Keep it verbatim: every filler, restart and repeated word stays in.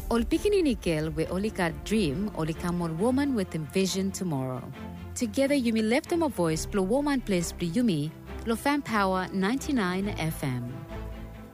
Ol pikininikel we only got dream, only come on woman with envision tomorrow. Together you may lift them a voice, blow woman place, blow yumi, blow fan power ninety-nine F M.